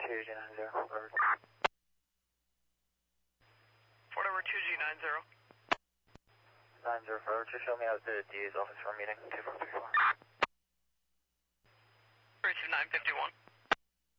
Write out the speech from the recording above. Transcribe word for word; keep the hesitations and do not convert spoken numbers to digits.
two G nine zero. Fort over two G nine zero. nine zero four, just show me out the D A's office for a meeting, two four three four.